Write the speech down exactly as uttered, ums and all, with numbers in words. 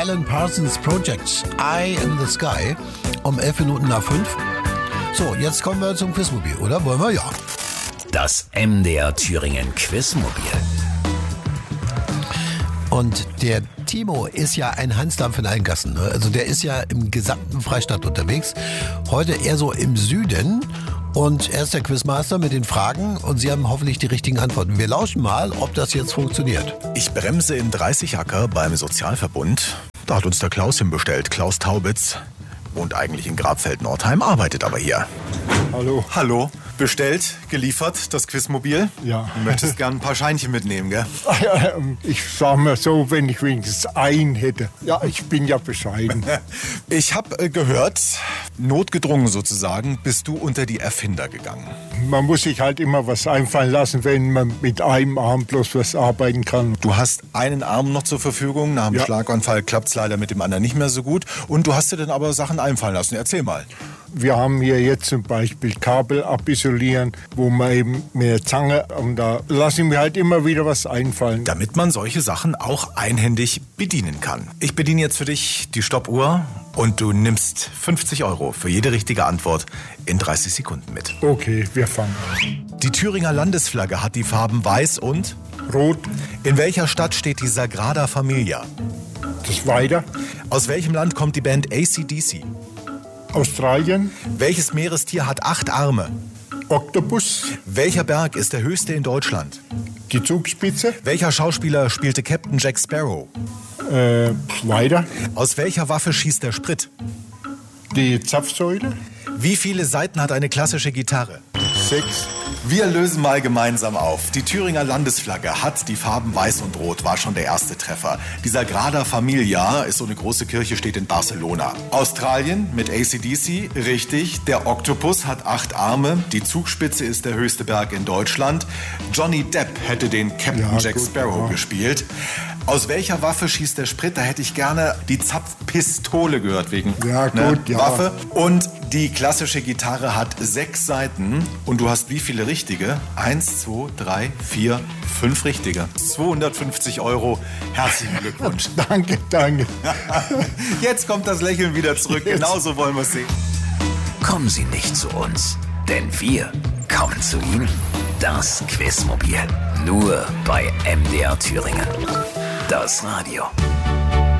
Alan Parsons Project, Eye in the Sky, um elf Minuten nach fünf. So, jetzt kommen wir zum Quizmobil, oder? Wollen wir? Ja. Das M D R Thüringen Quizmobil. Und der Timo ist ja ein Hansdampf in allen Gassen. Ne? Also der ist ja im gesamten Freistaat unterwegs. Heute eher so im Süden. Und er ist der Quizmaster mit den Fragen und Sie haben hoffentlich die richtigen Antworten. Wir lauschen mal, ob das jetzt funktioniert. Ich bremse in dreißig Acker beim Sozialverbund. Da hat uns der Klaus hinbestellt. Klaus Taubitz wohnt eigentlich in Grabfeld-Nordheim, arbeitet aber hier. Hallo. Hallo. Bestellt, geliefert, das Quizmobil? Ja. Du möchtest gern ein paar Scheinchen mitnehmen, gell? Ich sag mal so, wenn ich wenigstens einen hätte. Ja, ich bin ja bescheiden. Ich habe äh, gehört, notgedrungen sozusagen, bist du unter die Erfinder gegangen. Man muss sich halt immer was einfallen lassen, wenn man mit einem Arm bloß was arbeiten kann. Du hast einen Arm noch zur Verfügung. Nach dem Ja. Schlaganfall klappt es leider mit dem anderen nicht mehr so gut. Und du hast dir dann aber Sachen einfallen lassen. Erzähl mal. Wir haben hier jetzt zum Beispiel Kabel abisolieren, wo man eben mit der Zange, und da lasse ich mir halt immer wieder was einfallen. Damit man solche Sachen auch einhändig bedienen kann. Ich bediene jetzt für dich die Stoppuhr und du nimmst fünfzig Euro für jede richtige Antwort in dreißig Sekunden mit. Okay, wir fangen an. Die Thüringer Landesflagge hat die Farben weiß und... Rot, In welcher Stadt steht die Sagrada Familia? das weiter. Aus welchem Land kommt die Band A C D C? Australien, Welches Meerestier hat acht Arme? Oktopus, Welcher Berg ist der höchste in Deutschland? die Zugspitze, Welcher Schauspieler spielte Captain Jack Sparrow? äh, weiter. Aus welcher Waffe schießt der Sprit? Die Zapfsäule, Wie viele Saiten hat eine klassische Gitarre? sechs. Wir lösen mal gemeinsam auf. Die Thüringer Landesflagge hat die Farben Weiß und Rot, war schon der erste Treffer. Die Sagrada Familia ist so eine große Kirche, steht in Barcelona. Australien mit A C D C, richtig. Der Oktopus hat acht Arme. Die Zugspitze ist der höchste Berg in Deutschland. Johnny Depp hätte den Captain Ja, Jack gut, Sparrow ja. gespielt. Aus welcher Waffe schießt der Sprit? Da hätte ich gerne die Zapfpistole gehört, wegen Ja, ne, gut, ja. Waffe. Und die klassische Gitarre hat sechs Saiten. Und du hast wie viele richtige? Eins, zwei, drei, vier, fünf richtige. zweihundertfünfzig Euro. Herzlichen Glückwunsch. Danke, danke. Jetzt kommt das Lächeln wieder zurück. Genauso wollen wir es sehen. Kommen Sie nicht zu uns, denn wir kommen zu Ihnen. Das Quizmobil. Nur bei M D R Thüringen. Das Radio.